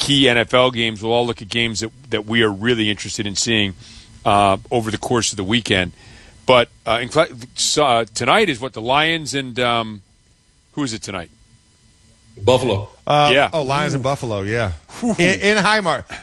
key NFL games. We'll all look at games that we are really interested in seeing over the course of the weekend. But tonight is what the Lions and who is it tonight? Buffalo. Lions and Buffalo, yeah. In Highmark.